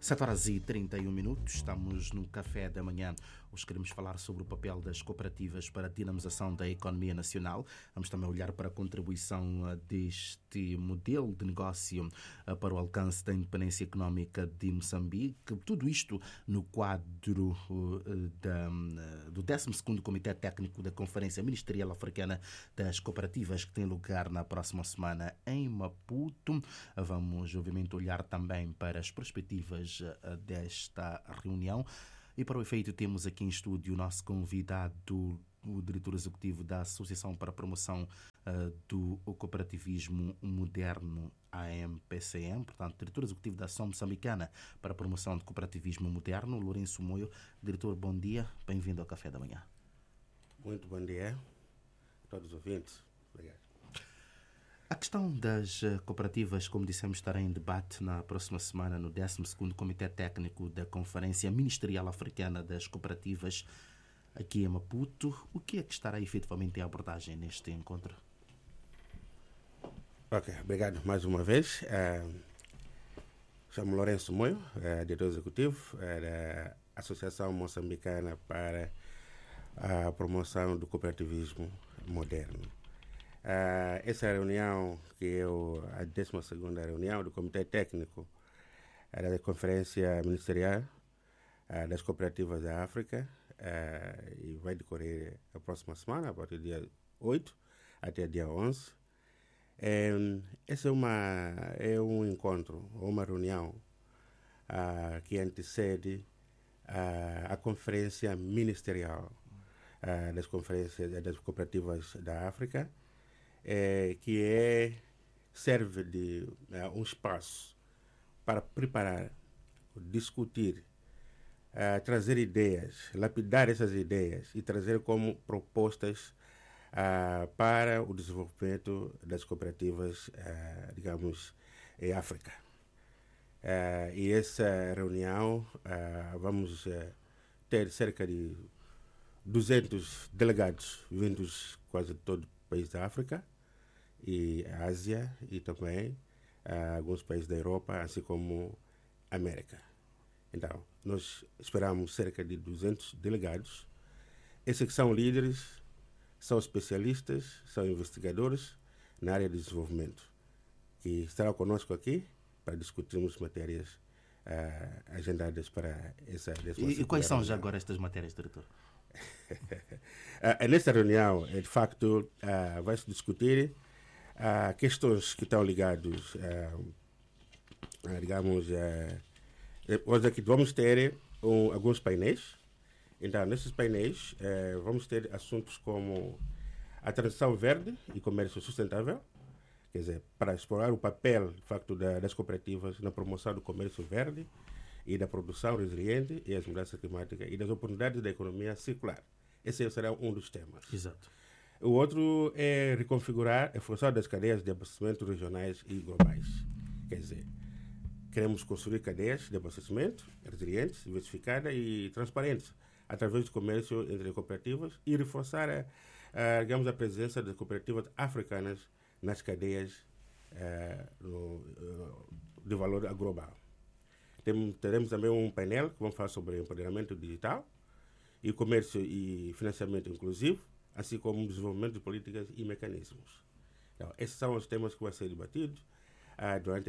7h31, estamos no café da manhã. Hoje queremos falar sobre o papel das cooperativas para a dinamização da economia nacional. Vamos também olhar para a contribuição deste modelo de negócio para o alcance da independência económica de Moçambique. Tudo isto no quadro do 12º Comitê Técnico da Conferência Ministerial Africana das Cooperativas, que tem lugar na próxima semana em Maputo. Vamos, obviamente, olhar também para as perspectivas desta reunião. E para o efeito temos aqui em estúdio o nosso convidado, o diretor executivo da Associação para a Promoção do Cooperativismo Moderno, AMPCM, portanto, diretor executivo da Ação Moçambicana para a Promoção do Cooperativismo Moderno, Lourenço Moio. Diretor, bom dia, bem-vindo ao Café da Manhã. Muito bom dia a todos os ouvintes. Obrigado. A questão das cooperativas, como dissemos, estará em debate na próxima semana no 12º Comitê Técnico da Conferência Ministerial Africana das Cooperativas aqui em Maputo. O que é que estará efetivamente em abordagem neste encontro? Ok, obrigado mais uma vez. Chamo Lourenço Moio, diretor executivo da Associação Moçambicana para a Promoção do Cooperativismo Moderno. Essa reunião, que é a 12ª reunião do Comitê Técnico da Conferência Ministerial das Cooperativas da África, e vai decorrer a próxima semana, a partir do dia 8 até dia 11. Essa é um encontro, uma reunião que antecede a Conferência Ministerial das Cooperativas da África, que serve de um espaço para preparar, discutir, trazer ideias, lapidar essas ideias e trazer como propostas para o desenvolvimento das cooperativas, digamos, em África. E essa reunião vamos ter cerca de 200 delegados vindos quase de todo o país da África e Ásia e também alguns países da Europa, assim como América. Então, nós esperamos cerca de 200 delegados. Esses que são líderes, são especialistas, são investigadores na área de desenvolvimento, que estarão conosco aqui para discutirmos matérias agendadas para essa E quais são já agora estas matérias, diretor? Nesta reunião, de facto, vai-se discutir questões que estão ligadas, digamos, hoje aqui vamos ter alguns painéis. Então, nesses painéis, vamos ter assuntos como a transição verde e comércio sustentável, quer dizer, para explorar o papel, de facto, das cooperativas na promoção do comércio verde e da produção resiliente e as mudanças climáticas e das oportunidades da economia circular. Esse será um dos temas. Exato. O outro é reconfigurar a função das cadeias de abastecimento regionais e globais. Quer dizer, queremos construir cadeias de abastecimento resilientes, diversificadas e transparentes através do comércio entre cooperativas e reforçar, digamos, a presença das cooperativas africanas nas cadeias de valor global. Teremos também um painel que vamos falar sobre empoderamento digital e comércio e financiamento inclusivo, assim como o desenvolvimento de políticas e mecanismos. Então, esses são os temas que vão ser debatidos durante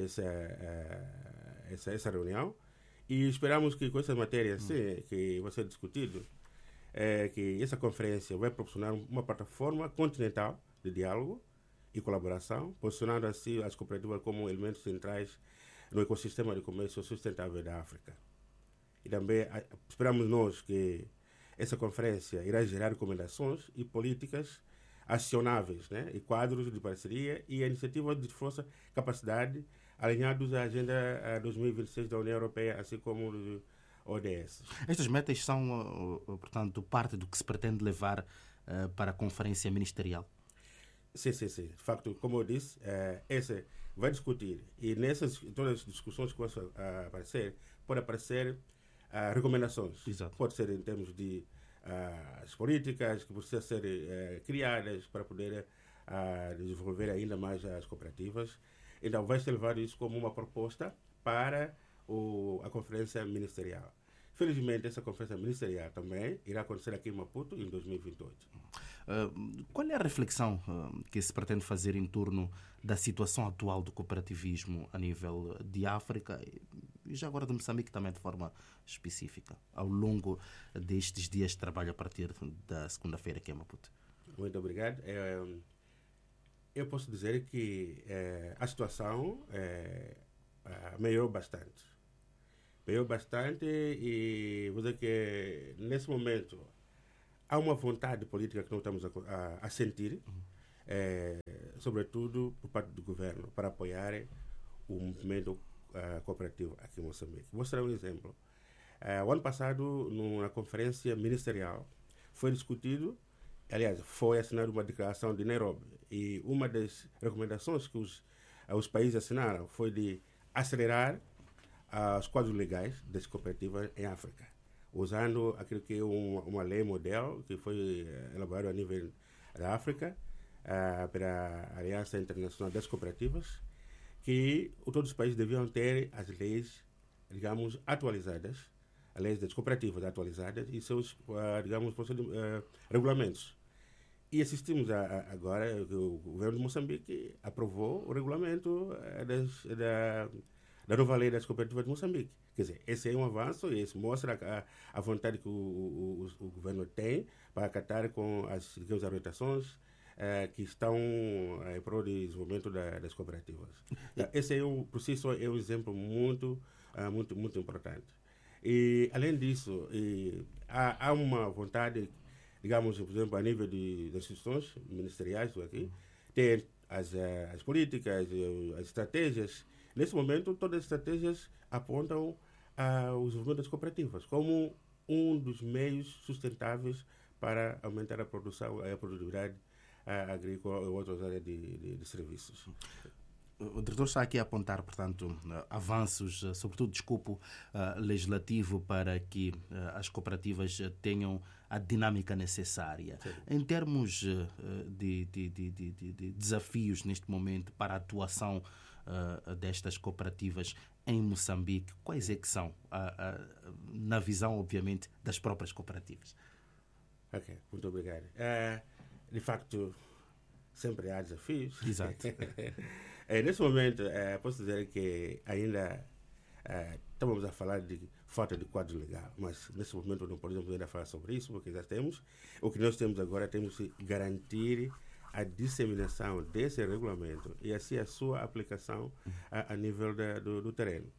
essa reunião e esperamos que com essas matérias que vão ser discutidas, que essa conferência vai proporcionar uma plataforma continental de diálogo e colaboração, posicionando assim as cooperativas como elementos centrais no ecossistema de comércio sustentável da África. E também esperamos nós que essa conferência irá gerar recomendações e políticas acionáveis, né, e quadros de parceria e iniciativas de força capacidade alinhados à Agenda 2026 da União Europeia, assim como do ODS. Estas metas são, portanto, parte do que se pretende levar para a Conferência Ministerial? Sim. De facto, como eu disse, esse vai discutir e todas as discussões que vão aparecer, pode aparecer recomendações. Exato. Pode ser em termos de as políticas que precisam ser criadas para poder desenvolver ainda mais as cooperativas. Então, vai ser levado isso como uma proposta para a conferência ministerial. Felizmente, essa conferência ministerial também irá acontecer aqui em Maputo em 2028. Qual é a reflexão que se pretende fazer em torno da situação atual do cooperativismo a nível de África e já agora de Moçambique também de forma específica, ao longo destes dias de trabalho a partir da segunda-feira aqui em Maputo? Muito obrigado. Eu posso dizer que a situação melhorou bastante. Melhorou bastante e vou dizer que nesse momento há uma vontade política que nós estamos a sentir, sobretudo por parte do governo, para apoiar o movimento cooperativo aqui em Moçambique. Vou dar um exemplo. O ano passado, na conferência ministerial, foi discutido, aliás, foi assinada uma declaração de Nairobi, e uma das recomendações que os países assinaram foi de acelerar os quadros legais das cooperativas em África, usando aquilo que é uma lei modelo que foi elaborada a nível da África pela Aliança Internacional das Cooperativas, que todos os países deviam ter as leis, digamos, atualizadas, as leis das cooperativas atualizadas e seus, digamos, regulamentos. E assistimos agora que o governo de Moçambique aprovou o regulamento da nova lei das cooperativas de Moçambique. Quer dizer, esse é um avanço e isso mostra a vontade que o governo tem para acatar com as, digamos, orientações que estão em prol do desenvolvimento das cooperativas. Esse por si só é um exemplo muito importante. E, além disso, há uma vontade, digamos, por exemplo, a nível das instituições ministeriais aqui, ter as políticas, as estratégias. Nesse momento, todas as estratégias apontam ao desenvolvimento das cooperativas como um dos meios sustentáveis para aumentar a produção e a produtividade agrícola ou outras áreas de serviços. O diretor está aqui a apontar, portanto, avanços, sobretudo de escopo legislativo, para que as cooperativas tenham a dinâmica necessária. Sim. Em termos de desafios neste momento para a atuação destas cooperativas em Moçambique, quais é que são, na visão, obviamente, das próprias cooperativas? Ok, muito obrigado. De facto, sempre há desafios. Exato. Nesse momento, posso dizer que ainda estamos a falar de falta de quadro legal, mas nesse momento não podemos ainda falar sobre isso, porque já temos. O que nós temos agora, temos que garantir a disseminação desse regulamento e assim a sua aplicação a nível do terreno.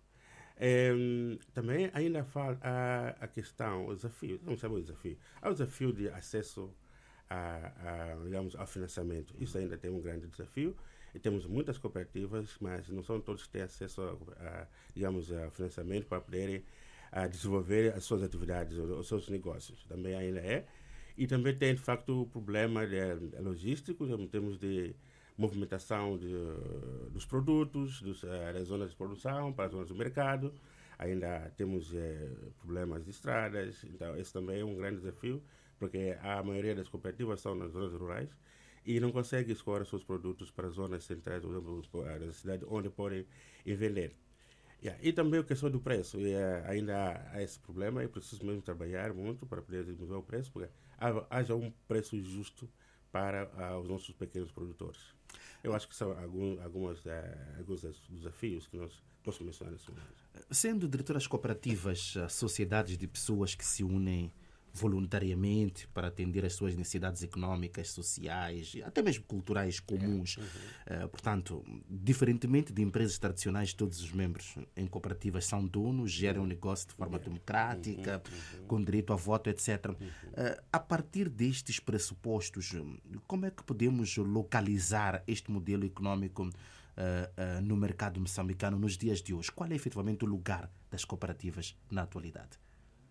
Também ainda falta a questão, o desafio, não chamamos de desafio, há o desafio de acesso digamos, ao financiamento. Isso ainda tem um grande desafio. E temos muitas cooperativas, mas não são todos que têm acesso digamos, ao financiamento para poderem desenvolver as suas atividades, os seus negócios. Também ainda é. E também tem, de facto, o problema logístico, em termos de movimentação dos produtos, das zonas de produção para as zonas do mercado. Ainda temos problemas de estradas, então esse também é um grande desafio, porque a maioria das cooperativas estão nas zonas rurais e não conseguem escoar os seus produtos para as zonas centrais da cidade onde podem vender. E também a questão do preço. Ainda há esse problema, é preciso mesmo trabalhar muito para poder diminuir o preço, porque haja um preço justo para os nossos pequenos produtores. Eu acho que são alguns dos desafios que nós posso mencionar nesse momento. Sendo diretoras cooperativas, sociedades de pessoas que se unem voluntariamente para atender às suas necessidades económicas, sociais, até mesmo culturais comuns. Portanto, diferentemente de empresas tradicionais, todos os membros em cooperativas são donos, geram um negócio de forma democrática, com direito a voto, etc. A partir destes pressupostos, como é que podemos localizar este modelo económico no mercado moçambicano nos dias de hoje? Qual é efetivamente o lugar das cooperativas na atualidade?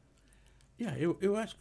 Eu acho que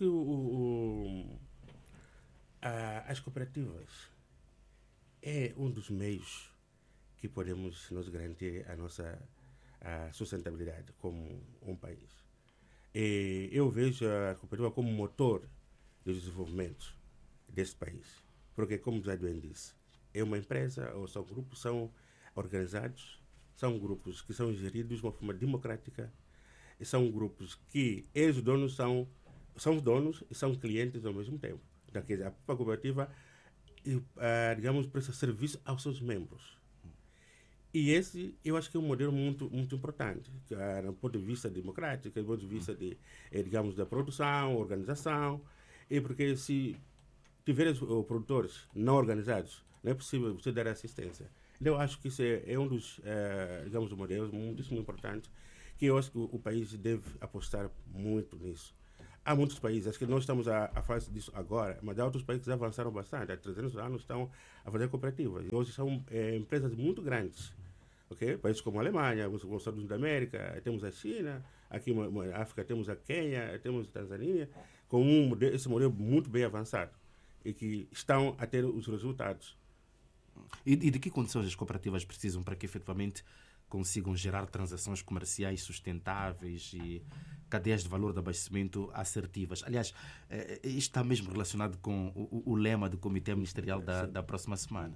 as cooperativas é um dos meios que podemos nos garantir a nossa sustentabilidade como um país. E eu vejo a cooperativa como motor do desenvolvimento desse país. Porque, como já bem disse, é uma empresa ou são grupos são organizados são grupos que são geridos de uma forma democrática e são grupos que eles donos são os donos e são clientes ao mesmo tempo. Então, quer dizer, a própria cooperativa, digamos, presta serviço aos seus membros. E esse, eu acho que é um modelo muito, muito importante, do ponto de vista democrático, do ponto de vista digamos, da produção, organização, e porque se tiveres produtores não organizados, não é possível você dar assistência. Então, eu acho que isso é um dos, digamos, modelos muito importantes que eu acho que o país deve apostar muito nisso. Há muitos países, acho que nós estamos a falar disso agora, mas há outros países que já avançaram bastante. Há 300 anos estão a fazer cooperativas. Hoje são empresas muito grandes. Okay? Países como a Alemanha, como os Estados Unidos da América, temos a China, aqui na África temos a Quênia, temos a Tanzânia, com esse modelo muito bem avançado e que estão a ter os resultados. E de que condições as cooperativas precisam para que efetivamente consigam gerar transações comerciais sustentáveis e cadeias de valor de abastecimento assertivas? Aliás, isto está mesmo relacionado com o lema do Comitê Ministerial da próxima semana.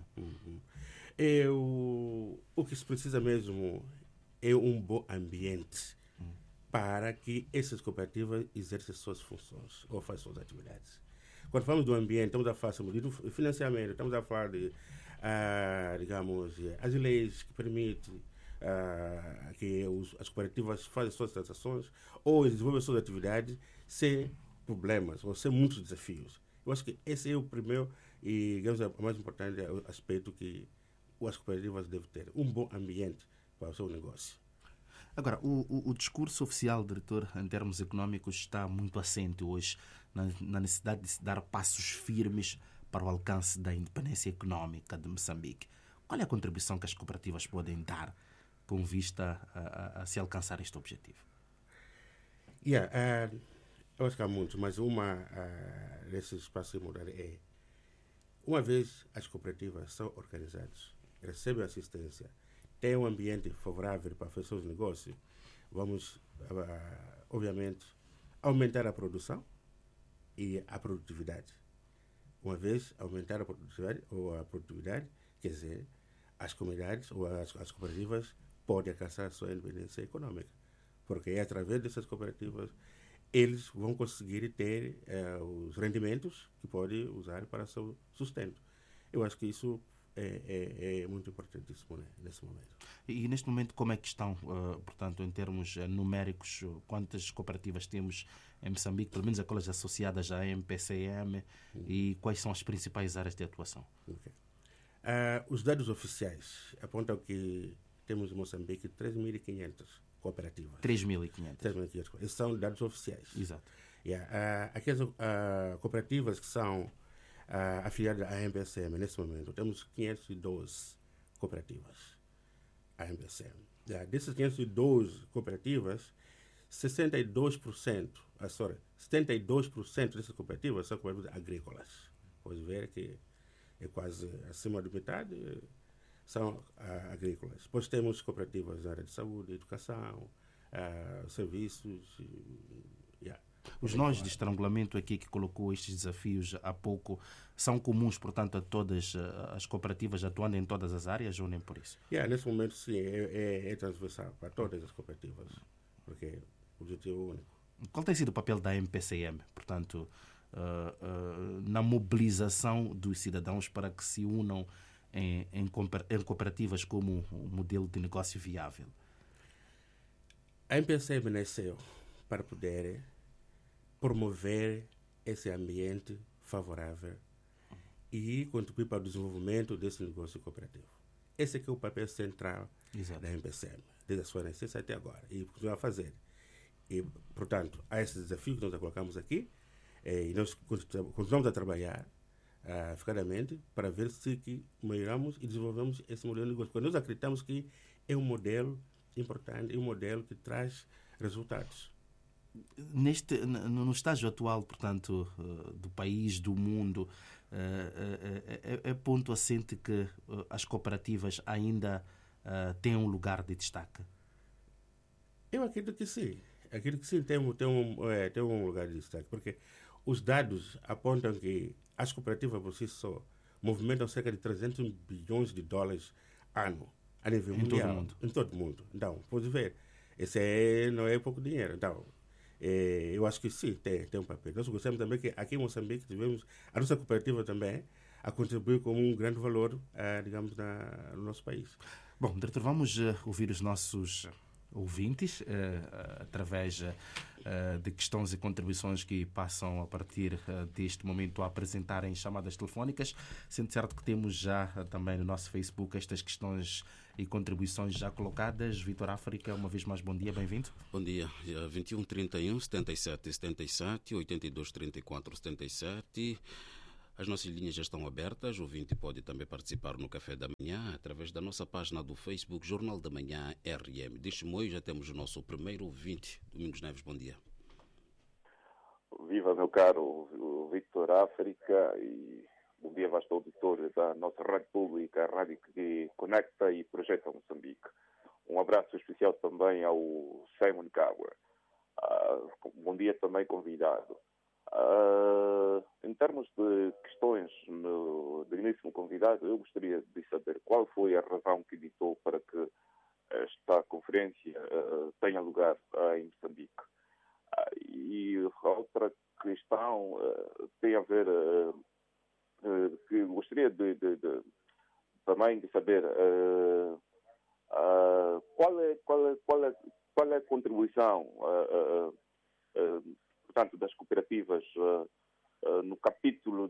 O que se precisa mesmo é um bom ambiente para que essas cooperativas exerçam suas funções ou façam suas atividades. Quando falamos do ambiente, estamos a falar de financiamento, estamos a falar de, digamos, as leis que permitem que as cooperativas façam suas transações ou desenvolvam suas atividades sem problemas ou sem muitos desafios. Eu acho que esse é o primeiro e, digamos, o mais importante aspecto que as cooperativas devem ter. Um bom ambiente para o seu negócio. Agora, o discurso oficial, diretor, em termos económicos, está muito assente hoje na necessidade de se dar passos firmes para o alcance da independência económica de Moçambique. Qual é a contribuição que as cooperativas podem dar com vista a se alcançar este objetivo? Eu acho que há muitos, mas uma desses passos a mudar é, uma vez as cooperativas são organizadas, recebem assistência, têm um ambiente favorável para fazer seus negócios, vamos, obviamente, aumentar a produção e a produtividade. Uma vez aumentar a produtividade, quer dizer, as comunidades ou as cooperativas podem alcançar a sua independência econômica, porque é através dessas cooperativas eles vão conseguir ter os rendimentos que podem usar para seu sustento. Eu acho que isso é muito importantíssimo, né, nesse momento. E neste momento como é que estão, portanto, em termos numéricos, quantas cooperativas temos em Moçambique, pelo menos aquelas associadas à MPCM, e quais são as principais áreas de atuação? Okay. Os dados oficiais apontam que temos em Moçambique 3.500 cooperativas. 3.500. Esses são dados oficiais. Exato. Aquelas cooperativas que são afiliadas à MPCM, nesse momento, temos 512 cooperativas à MPCM. Dessas 512 cooperativas, 72% dessas cooperativas são cooperativas agrícolas. Pode ver que é quase acima de metade são agrícolas. Depois temos cooperativas na área de saúde, educação, serviços. Os nós de estrangulamento aqui que colocou estes desafios há pouco são comuns, portanto, a todas as cooperativas atuando em todas as áreas ou nem por isso? Nesse momento, sim, é transversal para todas as cooperativas, porque o objetivo é único. Qual tem sido o papel da MPCM, portanto, na mobilização dos cidadãos para que se unam em cooperativas como um modelo de negócio viável? A MPCM nasceu para poder promover esse ambiente favorável e contribuir para o desenvolvimento desse negócio cooperativo. Esse é que é o papel central da MPCM, desde a sua nascença até agora, e continua a fazer. E, portanto, há esse desafio que nós colocamos aqui, e nós continuamos a trabalhar eficazmente para ver se que melhoramos e desenvolvemos esse modelo de negócio. Porque nós acreditamos que é um modelo importante, é um modelo que traz resultados. No estágio atual, portanto, do país, do mundo, é ponto assente que as cooperativas ainda têm um lugar de destaque? Eu acredito que sim. Acredito que sim, tem um lugar de destaque, porque os dados apontam que as cooperativas por si só movimentam cerca de 300 bilhões de dólares ano. a nível Em todo o mundial, mundo. em todo o mundo. Então, pode ver, não é pouco dinheiro. Então, eu acho que sim, tem um papel. Nós gostamos também que aqui em Moçambique tivemos a nossa cooperativa também a contribuir com um grande valor, digamos, no nosso país. Bom, diretor, vamos ouvir os nossos ouvintes através de questões e contribuições que passam a partir deste momento a apresentarem chamadas telefónicas, sendo certo que temos já também no nosso Facebook estas questões e contribuições já colocadas. Vitor África, uma vez mais, bom dia, bem-vindo. Bom dia, 21 31 77 77 82 34 77. As nossas linhas já estão abertas. O ouvinte pode também participar no Café da Manhã através da nossa página do Facebook Jornal da Manhã RM. De Chimoio já temos o nosso primeiro ouvinte. Domingos Neves, bom dia. Viva, meu caro Victor África, e bom dia, vasto auditório da nossa rádio pública, a rádio que conecta e projeta Moçambique. Um abraço especial também ao Simon Cagua. Bom dia também, convidado. Em termos de questões do início convidado, eu gostaria de saber qual foi a razão que ditou para que esta conferência tenha lugar em Moçambique. E outra questão tem a ver, que gostaria também de saber qual é a contribuição portanto, das cooperativas no capítulo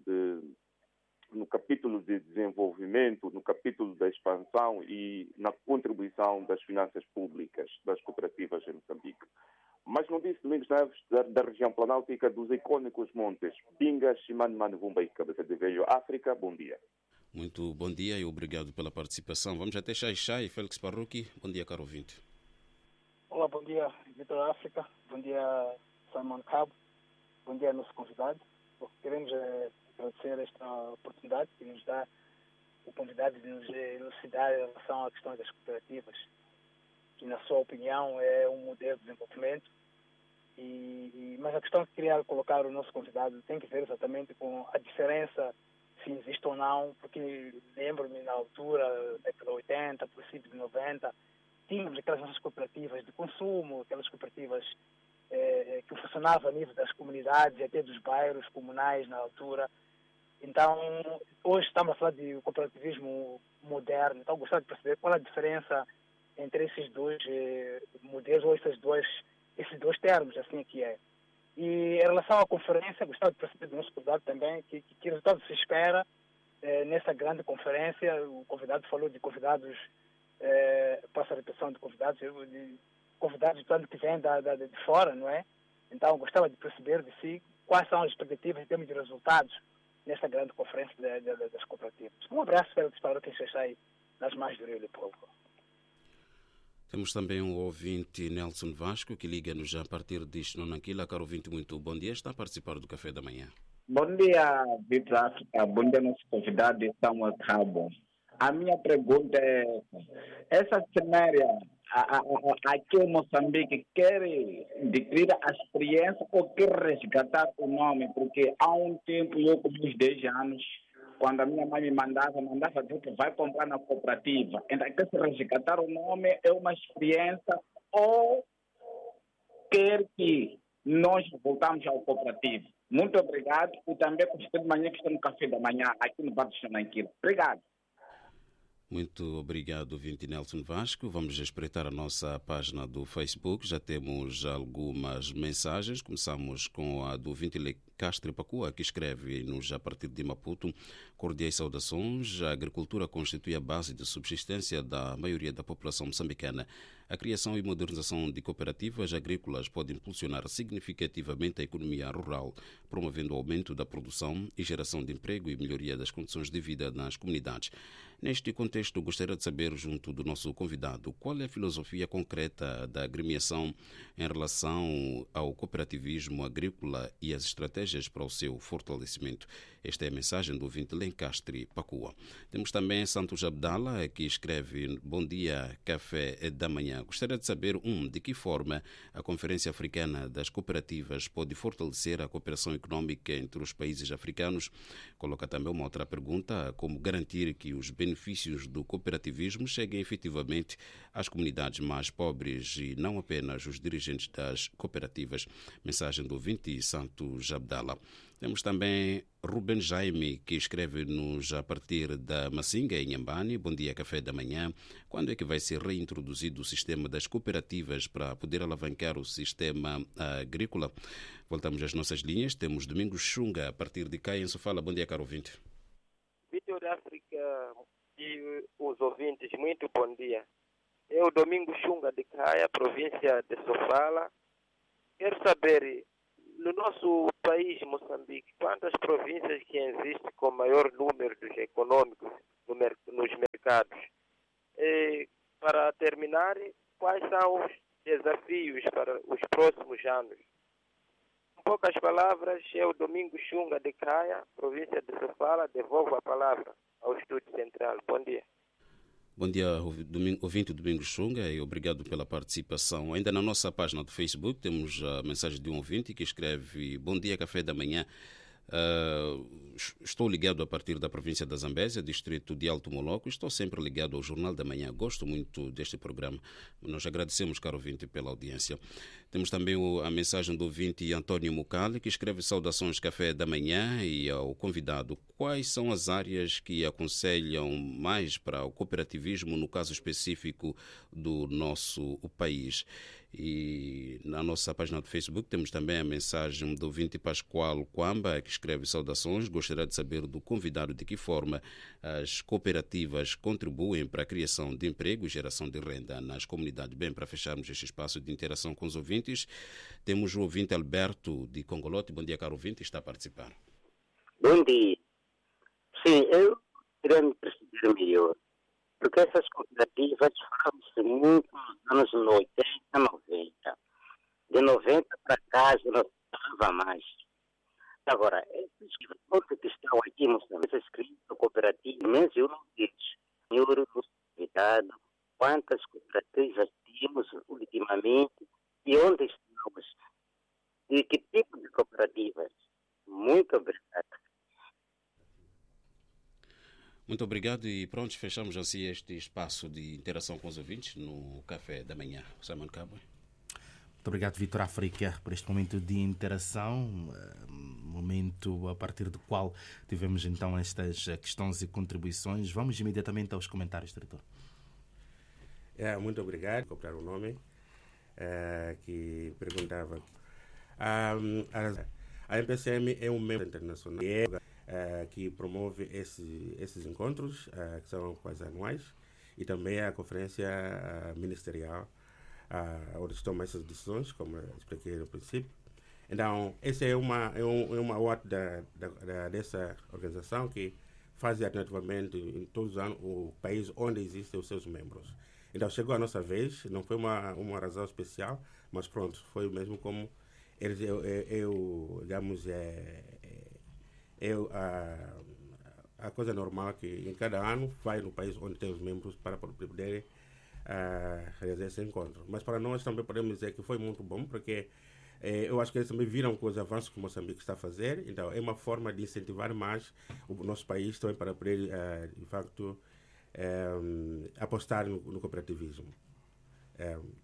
de desenvolvimento, no capítulo da expansão e na contribuição das finanças públicas das cooperativas em Moçambique. Mas não disse Domingos Neves, da região planáltica dos icônicos montes Pinga, Ximane, Manivumba e Cabeça de Velho, África. Bom dia. Muito bom dia e obrigado pela participação. Vamos até Xai e Félix Parrucchi. Bom dia, caro ouvinte. Olá, bom dia, Vitor África. Bom dia, Simon Cabo. Bom dia, nosso convidado. Queremos agradecer esta oportunidade que nos dá o convidado de nos elucidar em relação à questão das cooperativas, que, na sua opinião, é um modelo de desenvolvimento. Mas a questão que queria colocar o nosso convidado tem que ver exatamente com a diferença, se existe ou não, porque lembro-me na altura, década de 80, princípio de 90, tínhamos aquelas nossas cooperativas de consumo, aquelas cooperativas que funcionavam a nível das comunidades e até dos bairros comunais na altura. Então, hoje estamos a falar de cooperativismo moderno, então gostaria de perceber qual é a diferença entre esses dois modelos ou esses dois termos, assim é que é. E em relação à conferência, gostava de perceber do nosso convidado também que resultado se espera nessa grande conferência. O convidado falou de convidados, passa a repetição de convidados portanto, que vêm de fora, não é? Então, gostava de perceber de si quais são as expectativas em termos de resultados nesta grande conferência das cooperativas. Um abraço para quem está aí nas mais do Rio de Povo. Temos também um ouvinte, Nelson Vasco, que liga-nos a partir de Xinonanquila. Caro ouvinte, muito bom dia. Está a participar do Café da Manhã. Bom dia, Vitor África. Bom dia, nosso convidado, Samuel Cabo. A minha pergunta é, essa cenária aqui em Moçambique quer adquirir a experiência ou quer resgatar o nome? Porque há um tempo, eu com uns 10 anos, quando a minha mãe me mandava dizer que vai comprar na cooperativa. Então, quer se resgatar o nome é uma experiência ou quer que nós voltamos ao cooperativo? Muito obrigado e também com você de manhã que está no Café da Manhã aqui no Bar de Xananquila. Obrigado. Muito obrigado, ouvinte Nelson Vasco. Vamos espreitar a nossa página do Facebook. Já temos algumas mensagens. Começamos com a do ouvinte Castro Pacua, que escreve-nos a partir de Maputo. Cordiais saudações. A agricultura constitui a base de subsistência da maioria da população moçambicana. A criação e modernização de cooperativas agrícolas pode impulsionar significativamente a economia rural, promovendo o aumento da produção e geração de emprego e melhoria das condições de vida nas comunidades. Neste contexto, gostaria de saber, junto do nosso convidado, qual é a filosofia concreta da agremiação em relação ao cooperativismo agrícola e as estratégias estratégias para o seu fortalecimento. Esta é a mensagem do ouvinte Lencastre Pacua. Temos também Santos Abdala, que escreve: bom dia, café da manhã. Gostaria de saber, de que forma a Conferência Africana das Cooperativas pode fortalecer a cooperação econômica entre os países africanos. Coloca também uma outra pergunta: como garantir que os benefícios do cooperativismo cheguem efetivamente às comunidades mais pobres e não apenas os dirigentes das cooperativas. Mensagem do ouvinte Santos Abdala. Temos também Ruben Jaime, que escreve-nos a partir da Massinga, em Nhambane. Bom dia, café da manhã. Quando é que vai ser reintroduzido o sistema das cooperativas para poder alavancar o sistema agrícola? Voltamos às nossas linhas. Temos Domingos Xunga, a partir de Caia, em Sofala. Bom dia, caro ouvinte. Vitor África e os ouvintes, muito bom dia. Eu, Domingos Xunga, de Caia, província de Sofala. Quero saber, no nosso país, Moçambique, quantas províncias que existem com maior número de econômicos nos mercados? E, para terminar, quais são os desafios para os próximos anos? Em poucas palavras, eu, Domingos Xunga, de Caia, província de Sofala, devolvo a palavra ao Estúdio Central. Bom dia. Bom dia, ouvinte Domingos Xunga, e obrigado pela participação. Ainda na nossa página do Facebook temos a mensagem de um ouvinte que escreve: bom dia, café da manhã. Estou ligado a partir da província da Zambésia, distrito de Alto Moloco. Estou sempre ligado ao Jornal da Manhã. Gosto muito deste programa. Nós agradecemos, caro ouvinte, pela audiência. Temos também a mensagem do ouvinte António Mucali, que escreve: saudações, café da manhã, e ao convidado: quais são as áreas que aconselham mais para o cooperativismo no caso específico do nosso país? E na nossa página do Facebook temos também a mensagem do ouvinte Pascoal Quamba, que escreve: saudações, gostaria de saber do convidado de que forma as cooperativas contribuem para a criação de emprego e geração de renda nas comunidades. Bem, para fecharmos este espaço de interação com os ouvintes, temos o ouvinte Alberto de Congolote. Bom dia, caro ouvinte, está a participar. Bom dia. Sim, eu queria me perceber melhor, porque essas cooperativas foram-se muito nos anos 80, 90. De 90 para cá já não estava mais. Agora, esses que estão aqui mostrando escrito cooperativa, mencionam eles. Senhor, nos convidado, quantas cooperativas temos ultimamente e onde estamos? E que tipo de cooperativas? Muito obrigado. Muito obrigado, e pronto, fechamos assim este espaço de interação com os ouvintes no Café da Manhã. Simon Cabo. Muito obrigado, Vitor África, por este momento de interação, momento a partir do qual tivemos então estas questões e contribuições. Vamos imediatamente aos comentários, diretor. Muito obrigado por comprar o nome que perguntava. A MPCM é um membro internacional que promove esses encontros, que são quase anuais, e também a conferência ministerial, onde se tomam essas decisões, como eu expliquei no princípio. Então, essa é uma outra dessa organização que faz alternativamente em todos os anos o país onde existem os seus membros. Então, chegou a nossa vez, não foi uma razão especial, mas pronto, foi mesmo como eles, digamos, a coisa normal que em cada ano vai no país onde tem os membros para poder realizar esse encontro. Mas para nós também podemos dizer que foi muito bom, porque eu acho que eles também viram os avanços que Moçambique está a fazer. Então é uma forma de incentivar mais o nosso país também para poder, de facto, apostar no cooperativismo.